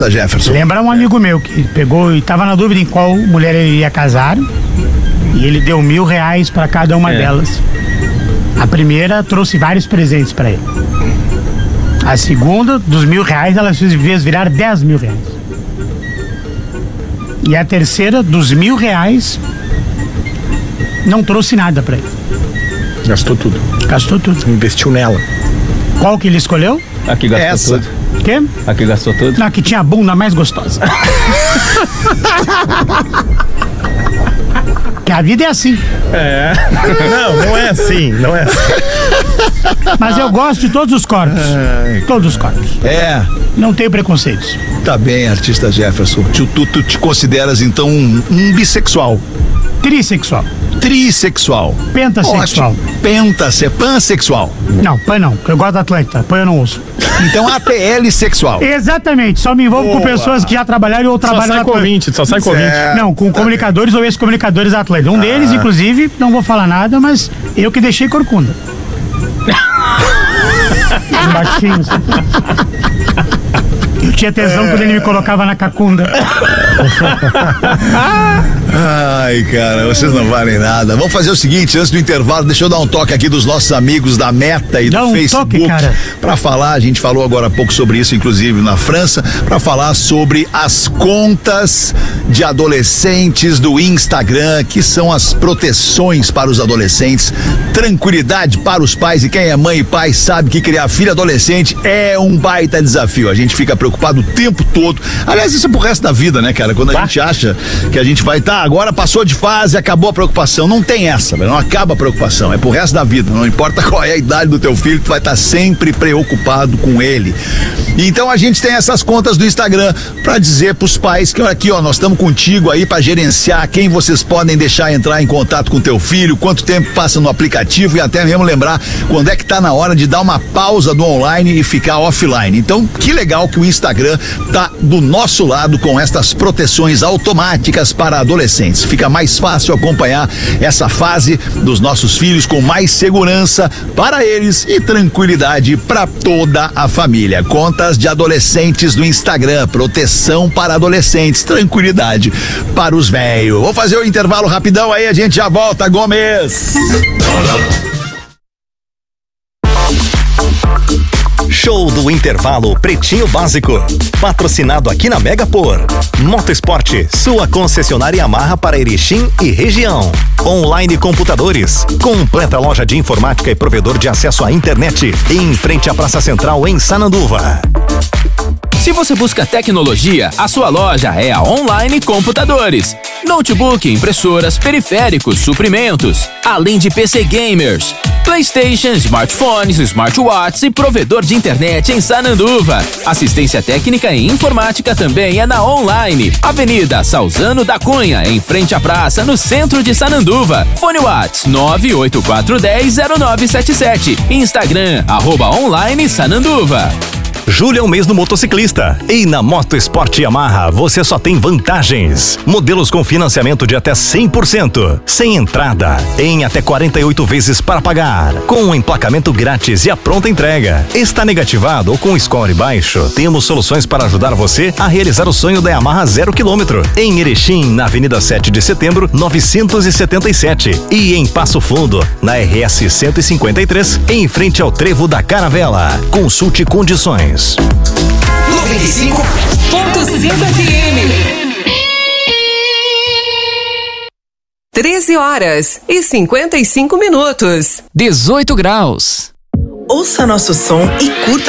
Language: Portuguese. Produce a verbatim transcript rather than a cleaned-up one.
Jefferson. Lembra um amigo meu que pegou e estava na dúvida em qual mulher ele ia casar e ele deu mil reais para cada uma é. delas. A primeira trouxe vários presentes para ele. A segunda, dos mil reais, ela fez virar dez mil reais. E a terceira, dos mil reais, não trouxe nada para ele. Gastou tudo. Gastou tudo. Investiu nela. Qual que ele escolheu? A que gastou Essa. tudo. Quê? A que gastou tudo? Não, a que tinha a bunda mais gostosa. Que a vida é assim. É. Não, não é assim. Não é assim. Mas eu gosto de todos os corpos. Ai, todos os corpos. É. Não tenho preconceitos. Tá bem, artista Jefferson. Tu, tu, tu te consideras então um, um bissexual? Trissexual. Trissexual. Pentasexual. Ótimo. Pentase, pansexual. Não, pan não, porque eu gosto da Atlântida. Pan eu não uso. Então A T L sexual. Exatamente, só me envolvo Boa. com pessoas que já trabalharam ou trabalham Só sai na com ouvinte, só sai com ouvinte. É. Não, com comunicadores ou ex-comunicadores da Atlântida. Um ah. deles, inclusive, não vou falar nada, mas eu que deixei corcunda. Os baixinhos. Eu tinha tesão é. quando ele me colocava na cacunda. Ai, cara, vocês não valem nada. Vamos fazer o seguinte, antes do intervalo, deixa eu dar um toque aqui dos nossos amigos da Meta e Dá do um Facebook. Toque, cara. Pra falar, a gente falou agora há pouco sobre isso, inclusive na França, pra falar sobre as contas de adolescentes do Instagram, que são as proteções para os adolescentes, tranquilidade para os pais, e quem é mãe e pai sabe que criar filho adolescente é um baita desafio. A gente fica preocupado o tempo todo. Aliás, isso é pro resto da vida, né, cara? Quando a tá. gente acha que a gente vai estar, tá, agora passou de fase, acabou a preocupação. Não tem essa, velho. Não acaba a preocupação. É pro resto da vida. Não importa qual é a idade do teu filho, tu vai estar tá sempre preocupado com ele. Então a gente tem essas contas do Instagram pra dizer pros pais que, olha aqui, ó, nós estamos contigo aí pra gerenciar quem vocês podem deixar entrar em contato com teu filho, quanto tempo passa no aplicativo, e até mesmo lembrar quando é que tá na hora de dar uma pausa do online e ficar offline. Então, que legal que o Instagram tá do nosso lado com estas proteções automáticas para adolescentes. Fica mais fácil acompanhar essa fase dos nossos filhos com mais segurança para eles e tranquilidade para toda a família. Contas de adolescentes do Instagram, proteção para adolescentes, tranquilidade para os velhos. Vou fazer o intervalo rapidão aí, a gente já volta, Gomes. Show do intervalo Pretinho Básico. Patrocinado aqui na Mega por Motosport, sua concessionária Yamaha para Erechim e região. Online Computadores, completa loja de informática e provedor de acesso à internet. Em frente à Praça Central em Sananduva. Se você busca tecnologia, a sua loja é a Online Computadores. Notebook, impressoras, periféricos, suprimentos, além de P C gamers, PlayStation, smartphones, smartwatches e provedor de internet em Sananduva. Assistência técnica e informática também é na Online. Avenida Salzano da Cunha, em frente à praça, no centro de Sananduva. Fone Whats nove oito quatro um zero zero nove sete sete. Instagram, arroba Online Sananduva. Julho é o mês do motociclista e na Motosport Yamaha você só tem vantagens. Modelos com financiamento de até cem por cento, sem entrada, em até quarenta e oito vezes para pagar, com um emplacamento grátis e a pronta entrega. Está negativado ou com score baixo? Temos soluções para ajudar você a realizar o sonho da Yamaha zero quilômetro. Em Erechim, na Avenida sete de Setembro, novecentos e setenta e sete. E em Passo Fundo, na R S cento e cinquenta e três, em frente ao Trevo da Caravela. Consulte condições. noventa e cinco ponto cinco F M. treze horas e cinquenta e cinco minutos. dezoito graus. Ouça nosso som e curta